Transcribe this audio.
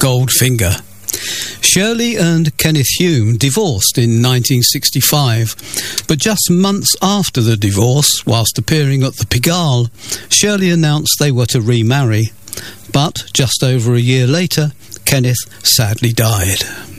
Goldfinger. Shirley and Kenneth Hume divorced in 1965, but just months after the divorce, whilst appearing at the Pigalle, Shirley announced they were to remarry. But just over a year later, Kenneth sadly died.